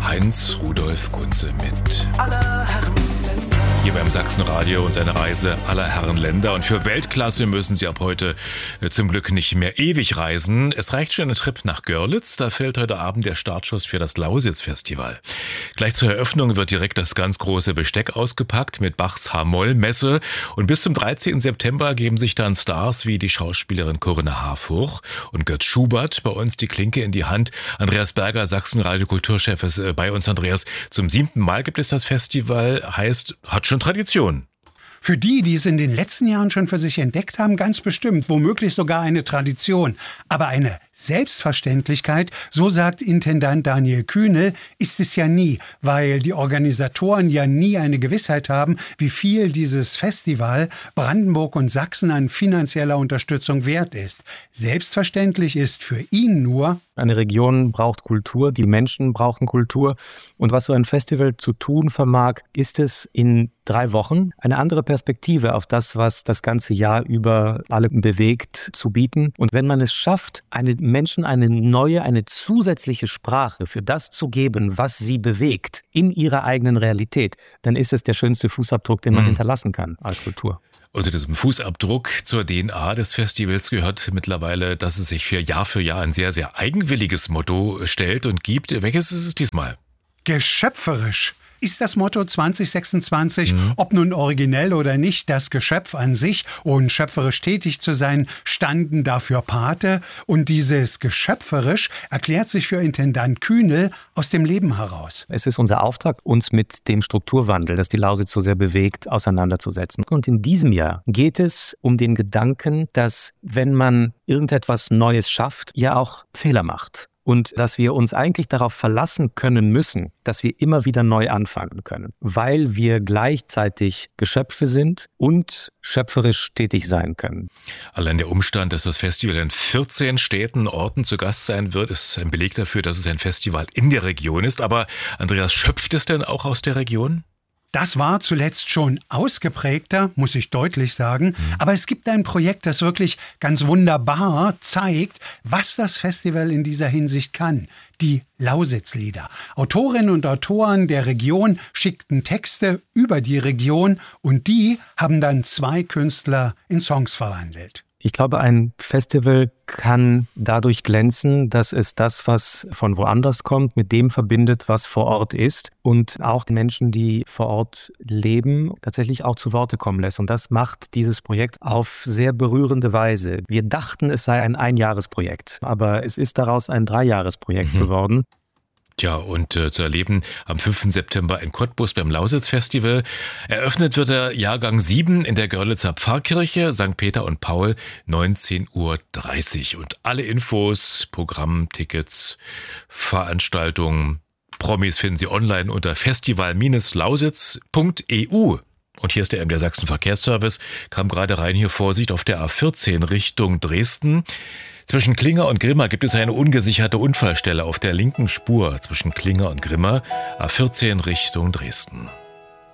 Heinz Rudolf Kunze mit aller Herren hier beim Sachsenradio und seine Reise aller Herren Länder. Und für Weltklasse müssen Sie ab heute zum Glück nicht mehr ewig reisen. Es reicht schon ein Trip nach Görlitz. Da fällt heute Abend der Startschuss für das Lausitz-Festival. Gleich zur Eröffnung wird direkt das ganz große Besteck ausgepackt mit Bachs H-Moll-Messe. Und bis zum 13. September geben sich dann Stars wie die Schauspielerin Corinna Harfouch und Götz Schubert bei uns die Klinke in die Hand. Andreas Berger, Sachsenradio-Kulturchef, ist bei uns. Andreas, zum 7. Mal gibt es das Festival, heißt, hat schon Tradition. Für die es in den letzten Jahren schon für sich entdeckt haben, ganz bestimmt, womöglich sogar eine Tradition. Aber eine Selbstverständlichkeit, so sagt Intendant Daniel Kühnel, ist es ja nie, weil die Organisatoren ja nie eine Gewissheit haben, wie viel dieses Festival Brandenburg und Sachsen an finanzieller Unterstützung wert ist. Selbstverständlich ist für ihn nur: Eine Region braucht Kultur, die Menschen brauchen Kultur. Und was so ein Festival zu tun vermag, ist es in 3 Wochen eine andere Perspektive auf das, was das ganze Jahr über alle bewegt, zu bieten. Und wenn man es schafft, Menschen eine neue, eine zusätzliche Sprache für das zu geben, was sie bewegt, in ihrer eigenen Realität, dann ist es der schönste Fußabdruck, den man hinterlassen kann als Kultur. Also diesem Fußabdruck zur DNA des Festivals gehört mittlerweile, dass es sich für Jahr ein sehr, sehr eigenwilliges Motto stellt und gibt. Welches ist es diesmal? Geschöpferisch ist das Motto 2026, ob nun originell oder nicht. Das Geschöpf an sich und schöpferisch tätig zu sein, standen dafür Pate. Und dieses geschöpferisch erklärt sich für Intendant Kühnel aus dem Leben heraus. Es ist unser Auftrag, uns mit dem Strukturwandel, das die Lausitz so sehr bewegt, auseinanderzusetzen. Und in diesem Jahr geht es um den Gedanken, dass, wenn man irgendetwas Neues schafft, ja auch Fehler macht. Und dass wir uns eigentlich darauf verlassen können müssen, dass wir immer wieder neu anfangen können, weil wir gleichzeitig Geschöpfe sind und schöpferisch tätig sein können. Allein der Umstand, dass das Festival in 14 Städten, Orten zu Gast sein wird, ist ein Beleg dafür, dass es ein Festival in der Region ist. Aber Andreas, schöpft es denn auch aus der Region? Das war zuletzt schon ausgeprägter, muss ich deutlich sagen. Aber es gibt ein Projekt, das wirklich ganz wunderbar zeigt, was das Festival in dieser Hinsicht kann. Die Lausitzlieder. Autorinnen und Autoren der Region schickten Texte über die Region und die haben dann 2 Künstler in Songs verwandelt. Ich glaube, ein Festival kann dadurch glänzen, dass es das, was von woanders kommt, mit dem verbindet, was vor Ort ist und auch die Menschen, die vor Ort leben, tatsächlich auch zu Worte kommen lässt. Und das macht dieses Projekt auf sehr berührende Weise. Wir dachten, es sei ein Einjahresprojekt, aber es ist daraus ein 3-Jahresprojekt geworden. Tja, und zu erleben am 5. September in Cottbus beim Lausitz-Festival. Eröffnet wird der Jahrgang 7 in der Görlitzer Pfarrkirche, St. Peter und Paul, 19:30 Uhr. Und alle Infos, Programm, Tickets, Veranstaltungen, Promis finden Sie online unter festival-lausitz.eu. Und hier ist der MDR Sachsen Verkehrsservice, kam gerade rein, hier Vorsicht auf der A14 Richtung Dresden. Zwischen Klinger und Grimma gibt es eine ungesicherte Unfallstelle auf der linken Spur zwischen Klinger und Grimma, A14 Richtung Dresden.